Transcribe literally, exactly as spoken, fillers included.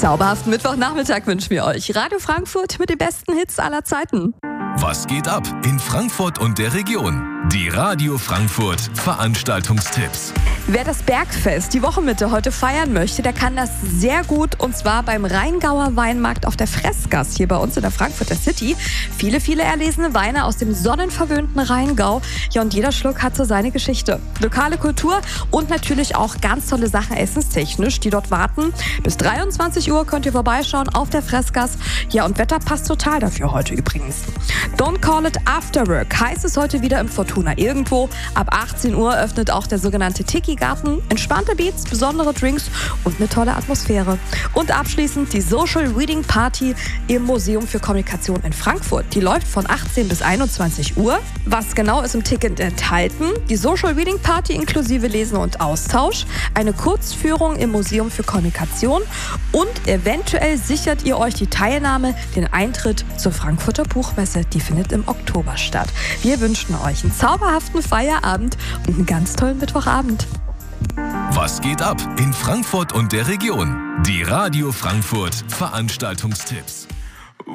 Zauberhaften Mittwochnachmittag wünschen wir euch. Radio Frankfurt mit den besten Hits aller Zeiten. Was geht ab in Frankfurt und der Region? Die Radio Frankfurt Veranstaltungstipps. Wer das Bergfest die Wochenmitte heute feiern möchte, der kann das sehr gut, und zwar beim Rheingauer Weinmarkt auf der Fressgasse hier bei uns in der Frankfurter City. Viele, viele erlesene Weine aus dem sonnenverwöhnten Rheingau. Ja, und jeder Schluck hat so seine Geschichte. Lokale Kultur und natürlich auch ganz tolle Sachen essenstechnisch, die dort warten. Bis dreiundzwanzig Uhr könnt ihr vorbeischauen auf der Fressgasse. Ja, und Wetter passt total dafür heute übrigens. Don't call it Afterwork heißt es heute wieder im Fortuna irgendwo. Ab achtzehn Uhr öffnet auch der sogenannte Tiki-Garten. Entspannte Beats, besondere Drinks und eine tolle Atmosphäre. Und abschließend die Social Reading Party im Museum für Kommunikation in Frankfurt. Die läuft von achtzehn bis einundzwanzig Uhr. Was genau ist im Ticket enthalten? Die Social Reading Party inklusive Lesen und Austausch, eine Kurzführung im Museum für Kommunikation und eventuell sichert ihr euch die Teilnahme, den Eintritt zur Frankfurter Buchmesse. Die findet im Oktober statt. Wir wünschen euch einen zauberhaften Feierabend und einen ganz tollen Mittwochabend. Was geht ab in Frankfurt und der Region? Die Radio Frankfurt Veranstaltungstipps.